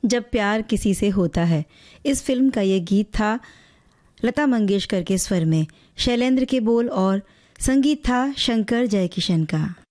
जब प्यार किसी से होता है। इस फिल्म का ये गीत था लता मंगेशकर के स्वर में, शैलेंद्र के बोल और संगीत था शंकर जयकिशन का।